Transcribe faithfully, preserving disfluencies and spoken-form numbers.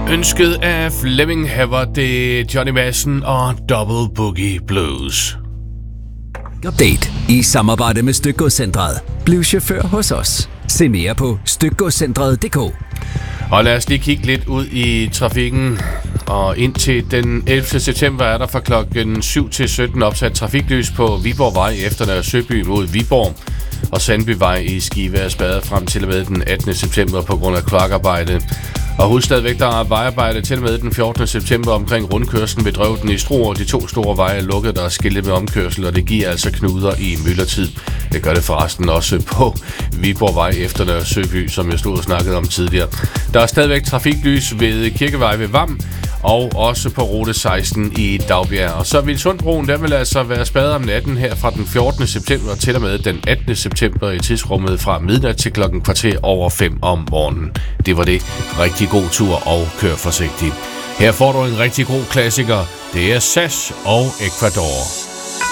Ønsket af Fleming Haver, det er Johnny Madsen og Double Boogie Blues. Update i samarbejde med Stykgodscentret. Bliv chauffør hos os. Se mere på stykgodscentret punktum d k. Og lad os lige kigge lidt ud i trafikken. Og indtil den ellevte september er der fra klokken syv til sytten opsat trafiklys på Viborgvej efter Nørre Søby mod Viborg. Og Sandbyvej i Skive er spadet frem til og med den attende september på grund af kloakarbejde. Og husk stadigvæk, der er vejarbejde til og med den fjortende september omkring rundkørslen ved Drøvden i Struer. De to store veje er lukket, der er skilte med omkørsel, og det giver altså knuder i myldretid. Det gør det forresten også på Viborgvej efter Nørre Søby, som jeg stod og snakkede om tidligere. Der er stadigvæk trafiklys ved Kirkevej ved Vam, og også på rute seksten i Dagbjerg. Og så vil Sundbroen, der vil altså være spadet om natten her fra den fjortende september til og med den attende september i tidsrummet fra midnat til klokken kvarter over fem om morgenen. Det var det. Rigtig god tur og kør forsigtigt. Her får du en rigtig god klassiker. Det er S A S og Ecuador.